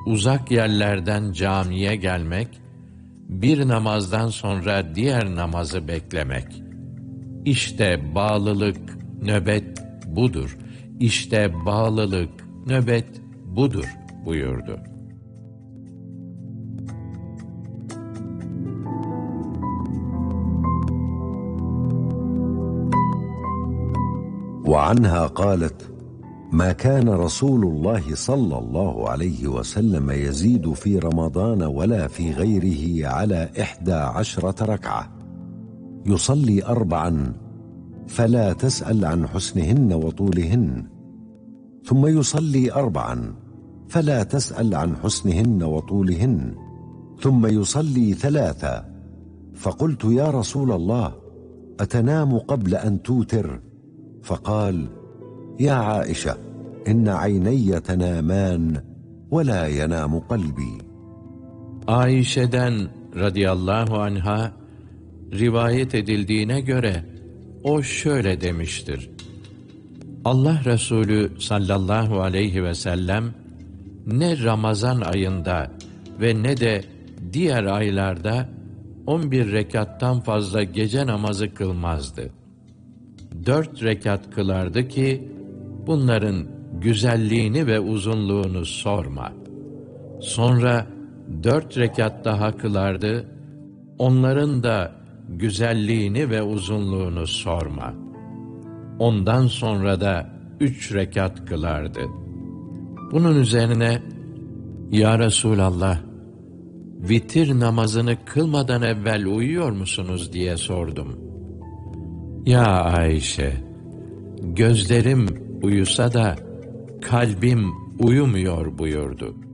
uzak yerlerden camiye gelmek, bir namazdan sonra diğer namazı beklemek. İşte bağlılık, nöbet budur. İşte bağlılık, nöbet budur buyurdu. وعنها قالت: ما كان رسول الله صلى الله عليه وسلم يزيد في رمضان ولا في غيره على 11 ركعة، يصلي 4 فلا تسأل عن حسنهن وطولهن، ثم يصلي 4 فلا تسأل عن حسنهن وطولهن، ثم يصلي 3. فقلت: يا رسول الله، أتنام قبل أن توتر؟ فقال: يا عائشة، إن عيني تنامان ولا ينام قلبي. Ayşe'den radıyallahu anha rivayet edildiğine göre o şöyle demiştir: Allah Resulü sallallahu aleyhi ve sellem ne Ramazan ayında ve ne de diğer aylarda 11 rekattan fazla gece namazı kılmazdı. 4 rekat kılardı ki bunların güzelliğini ve uzunluğunu sorma. Sonra 4 rekat daha kılardı, onların da güzelliğini ve uzunluğunu sorma. Ondan sonra da 3 rekat kılardı. Bunun üzerine, Ya Resulallah, vitir namazını kılmadan evvel uyuyor musunuz diye sordum. Ya Ayşe, gözlerim uyusa da kalbim uyumuyor buyurdu.